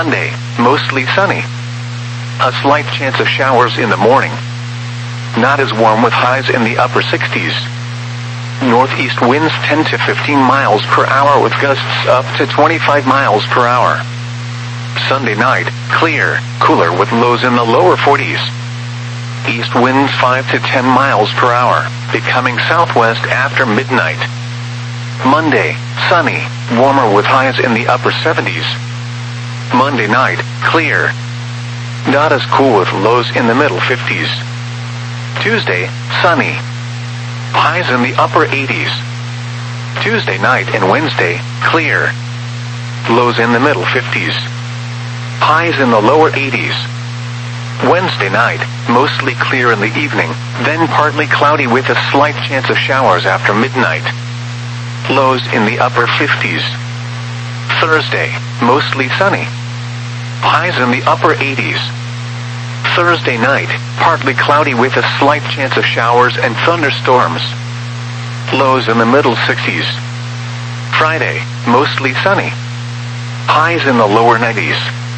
Monday, mostly sunny. A slight chance of showers in the morning. Not as warm with highs in the upper 60s. Northeast winds 10 to 15 miles per hour with gusts up to 25 miles per hour. Sunday night, clear, cooler with lows in the lower 40s. East winds 5 to 10 miles per hour, becoming southwest after midnight. Monday, sunny, warmer with highs in the upper 70s. Monday night, clear. Not as cool with lows in the middle 50s. Tuesday, sunny. Highs in the upper 80s. Tuesday night and Wednesday, clear. Lows in the middle 50s. Highs in the lower 80s. Wednesday night, mostly clear in the evening, then partly cloudy with a slight chance of showers after midnight. Lows in the upper 50s. Thursday, mostly sunny. Highs in the upper 80s. Thursday night, partly cloudy with a slight chance of showers and thunderstorms. Lows in the middle 60s. Friday, mostly sunny. Highs in the lower 90s.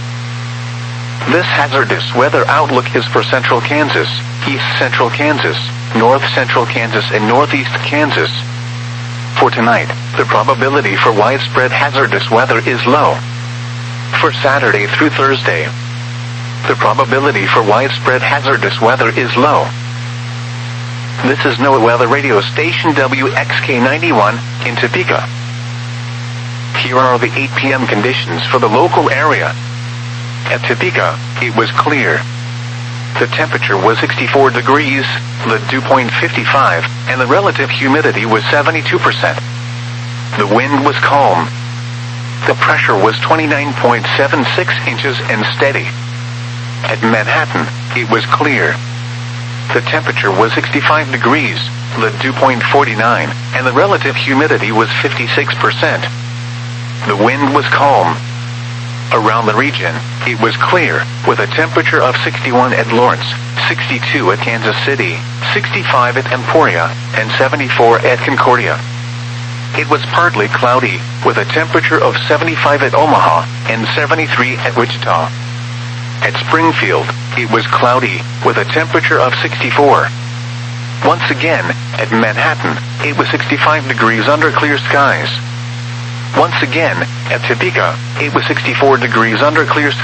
This hazardous weather outlook is for central Kansas, east central Kansas, north central Kansas, and northeast Kansas. For tonight, the probability for widespread hazardous weather is low. For Saturday through Thursday, the probability for widespread hazardous weather is low. This is NOAA Weather Radio Station WXK91 in Topeka. Here are the 8 p.m. conditions for the local area. At Topeka, it was clear. The temperature was 64 degrees, the dew point 55, and the relative humidity was 72%. The wind was calm. The pressure was 29.76 inches and steady. At Manhattan, it was clear. The temperature was 65 degrees, the dew point 49, and the relative humidity was 56%. The wind was calm. Around the region, it was clear, with a temperature of 61 at Lawrence, 62 at Kansas City, 65 at Emporia, and 74 at Concordia. It was partly cloudy, with a temperature of 75 at Omaha, and 73 at Wichita. At Springfield, it was cloudy, with a temperature of 64. Once again, at Manhattan, it was 65 degrees under clear skies. Once again, at Topeka, it was 64 degrees under clear skies.